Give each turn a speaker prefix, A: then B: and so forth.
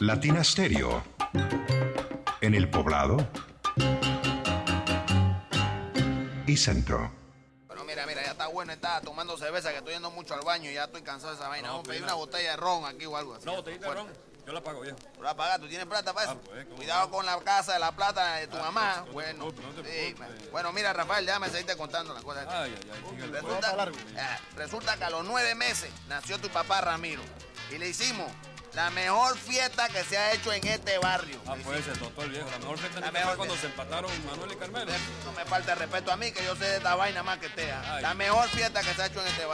A: Latina Stereo. En el Poblado y Centro.
B: Bueno, mira, ya está bueno, está tomando cerveza, que estoy yendo mucho al baño y ya estoy cansado de esa vaina. Vamos a pedir una botella de ron aquí o algo así.
C: No, botellita de ron. Yo la pago, viejo.
B: ¿Tú la pagas? ¿Tú tienes plata para eso?
C: Pues,
B: cuidado con la casa de la plata de tu mamá. Bueno,
C: no te preocupes.
B: bueno, mira, Rafael, déjame seguirte contando las cosas. Resulta que a los 9 meses nació tu papá Ramiro y le hicimos la mejor fiesta que se ha hecho en este barrio.
C: Pues el doctor viejo, la mejor fiesta fue cuando se empataron Manuel y Carmelo.
B: No me falta el respeto a mí, que yo sé de esta vaina más que te. La mejor fiesta que se ha hecho en este barrio.